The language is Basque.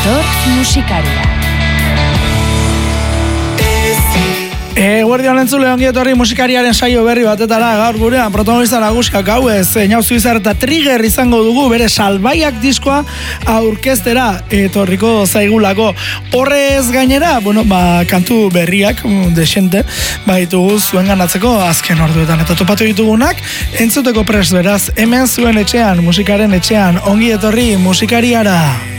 Aitor musikaria. Guardian entzule ongi etorri musikariaren saio berri batetara. Gaur gurean protagonista nagusia gauez Nauzu Izar eta Trigger izango dugu bere Salbaiak diskoa aurkeztera etorriko zaigulako. Horrez gainera, kantu berriak desente baitugu zuen ganatzeko azken orduetan eta topatu ditugunak entzuteko prest beraz. Hemen zuen etxean, musikaren etxean, ongi etorri musikariara.